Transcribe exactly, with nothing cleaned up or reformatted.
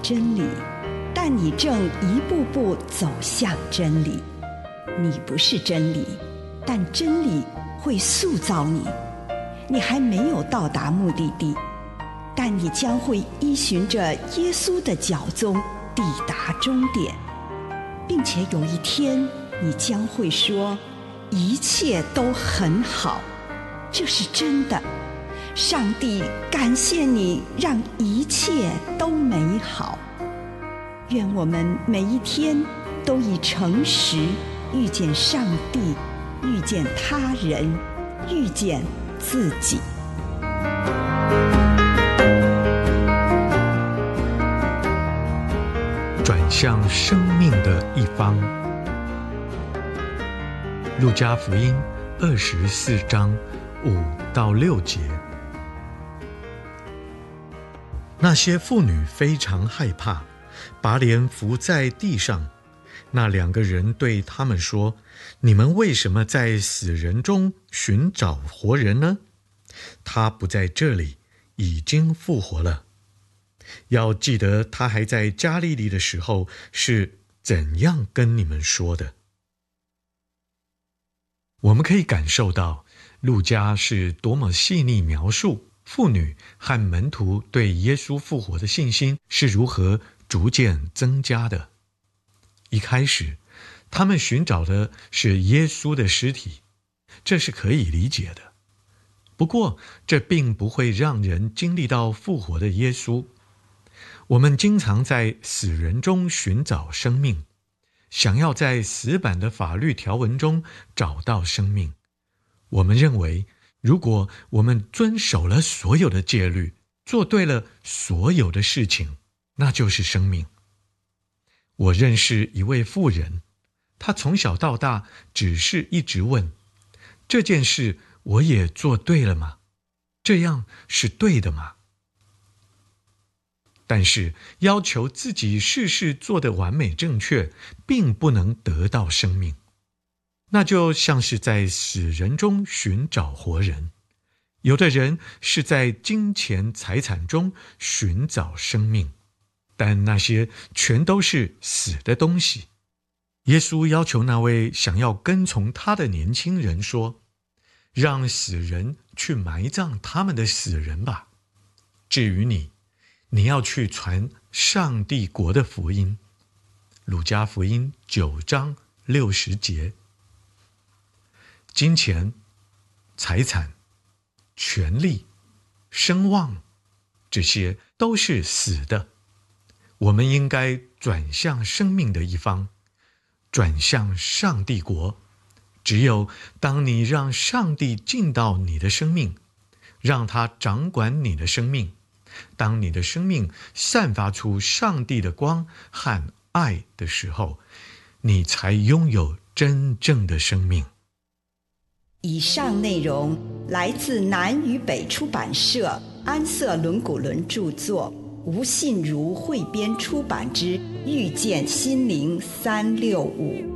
真理，但你正一步步走向真理。你不是真理，但真理会塑造你。你还没有到达目的地，但你将会依循着耶稣的脚踪抵达终点，并且有一天你将会说，一切都很好。这是真的。上帝感谢你，让一切都美好。愿我们每一天都以诚实遇见上帝，遇见他人，遇见自己。 转向生命的一方。路加福音二十四章五到六节。那些妇女非常害怕，把脸伏在地上。那两个人对他们说：你们为什么在死人中寻找活人呢？他不在这里，已经复活了。要记得他还在加利利的时候是怎样跟你们说的。我们可以感受到路加是多么细腻描述妇女和门徒对耶稣复活的信心是如何逐渐增加的。一开始，他们寻找的是耶稣的尸体，这是可以理解的。不过，这并不会让人经历到复活的耶稣。我们经常在死人中寻找生命，想要在死板的法律条文中找到生命。我们认为，如果我们遵守了所有的戒律，做对了所有的事情，那就是生命。我认识一位妇人，她从小到大只是一直问，这件事我也做对了吗？这样是对的吗？但是要求自己事事做得完美正确，并不能得到生命。那就像是在死人中寻找活人。有的人是在金钱财产中寻找生命，但那些全都是死的东西。耶稣要求那位想要跟从他的年轻人说，让死人去埋葬他们的死人吧。至于你，你要去传上帝国的福音。路加福音九章六十节。金钱、财产、权力、声望，这些都是死的。我们应该转向生命的一方，转向上帝国。只有当你让上帝进到你的生命，让他掌管你的生命，当你的生命散发出上帝的光和爱的时候，你才拥有真正的生命。 以上内容来自南与北出版社安瑟伦古伦著作，吴信如汇编出版之《遇见心灵三六五》。